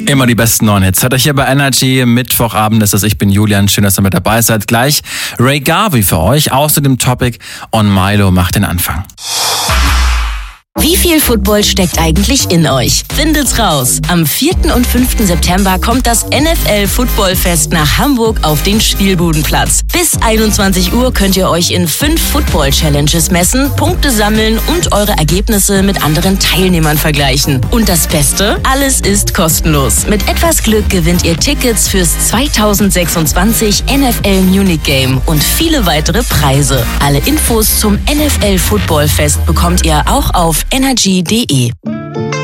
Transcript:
Immer die besten neuen Hits. Hört euch hier bei Energy. Mittwochabend ist es. Ich bin Julian. Schön, dass ihr mit dabei seid. Gleich Ray Garvey für euch. Außerdem Topic on Milo macht den Anfang. Wie viel Football steckt eigentlich in euch? Findet's raus! Am 4. und 5. September kommt das NFL-Football-Fest nach Hamburg auf den Spielbudenplatz. Bis 21 Uhr könnt ihr euch in 5 Football-Challenges messen, Punkte sammeln und eure Ergebnisse mit anderen Teilnehmern vergleichen. Und das Beste? Alles ist kostenlos. Mit etwas Glück gewinnt ihr Tickets fürs 2026 NFL Munich Game und viele weitere Preise. Alle Infos zum NFL-Football-Fest bekommt ihr auch auf energy.de.